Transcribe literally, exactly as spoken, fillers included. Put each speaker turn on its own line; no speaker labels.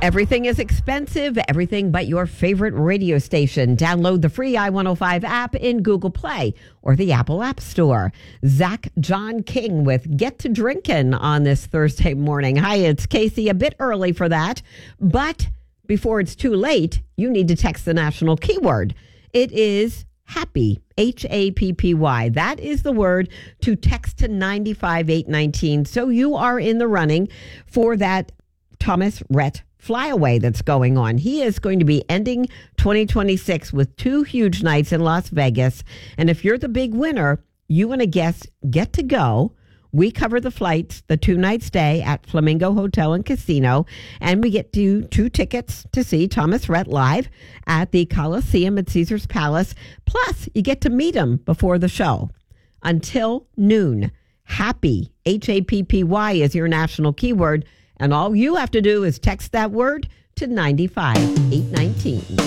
Everything is expensive, everything but your favorite radio station. Download the free I one oh five app in Google Play or the Apple App Store. Zach John King with Get to Drinkin' on this Thursday morning. Hi, it's Casey. A bit early for that, but before it's too late, you need to text the national keyword. It is happy, H A P P Y. That is the word to text to nine five eight one nine. So you are in the running for that Thomas Rhett flyaway that's going on. He is going to be ending twenty twenty-six with two huge nights in Las Vegas. And if you're the big winner, you and a guest get to go. We cover the flights, the two-night stay at Flamingo Hotel and Casino, and we get you two tickets to see Thomas Rhett live at the Coliseum at Caesars Palace. Plus, you get to meet him before the show. Until noon, happy, H A P P Y is your national keyword, and all you have to do is text that word to nine five eight one nine.